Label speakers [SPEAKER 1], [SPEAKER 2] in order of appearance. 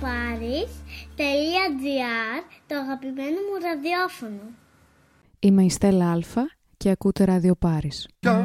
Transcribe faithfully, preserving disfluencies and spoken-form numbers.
[SPEAKER 1] ραδιοπάρις τελεία τζι άρ, το αγαπημένο μου ραδιόφωνο.
[SPEAKER 2] Είμαι η Στέλλα Αλφα και ακούτε ραδιοπάρις.